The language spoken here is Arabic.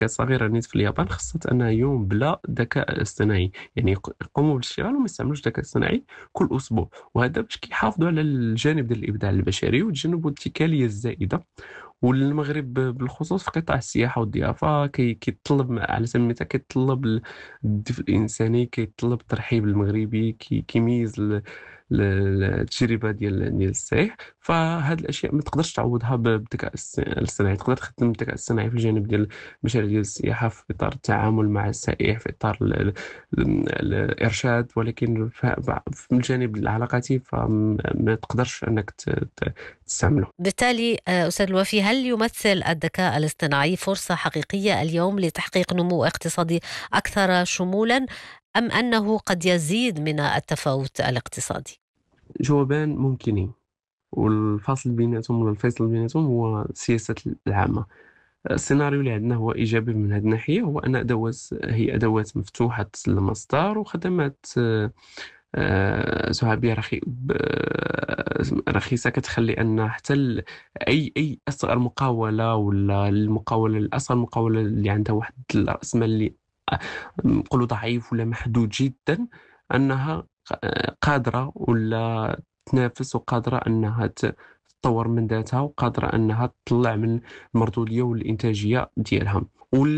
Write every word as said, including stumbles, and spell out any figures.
صغيرة نيت في اليابان خصت أنها يوم بلا ذكاء اصطناعي، يعني يق يقوموا بالاشتغال وما يستعملوش الذكاء الاصطناعي كل أسبوع، وهذا باش كيحافظوا على الجانب ديال الإبداع البشري ويتجنبوا الاتكالية الزائدة. والمغرب بالخصوص في قطاع السياحة والضيافة كي كيتطلب على سبيل المثال كيتطلب ال- الدفء الإنساني، كيتطلب الترحيب المغربي، كي كيميز ال- ال- التجربة ديال ديال السائح. فهاد الأشياء ما تقدرش تعوضها ب- بالذكاء الص- الاصطناعي. تقدر تخدم الذكاء الاصطناعي في الجانب ديال المشاريع ديال السياحة في إطار التعامل مع السائح، في إطار ال- ال- ال- الإرشاد، ولكن ف- في الجانب العلاقاتي فما تقدرش أنك ت- ت- تستعمله. بالتالي آه، أستاذ الوفي، هل يمثل الذكاء الاصطناعي فرصة حقيقية اليوم لتحقيق نمو اقتصادي أكثر شمولا، أم أنه قد يزيد من التفاوت الاقتصادي؟ جوابان ممكنين، والفاصل بيناتهم ولا الفيصل بيناتهم هو السياسات العامة. السيناريو اللي عندنا هو إيجابي من هذه الناحية، هو أن أدوات هي أدوات مفتوحة المصدر وخدمات آه، آه، سحابية رخي ب- آه، رخيصة، كتخلي أن حتى ال- أي أي أصغر مقاولة ولا المقاولة الأصغر مقاولة اللي عندها واحد الرأس مال اللي آه، نقولوا ضعيف ولا محدود جدا، أنها آه، قادرة ولا تنافس، وقادرة أنها ت- تطور من ذاتها، وقادرة أنها تطلع من المردودية والإنتاجية ديالها.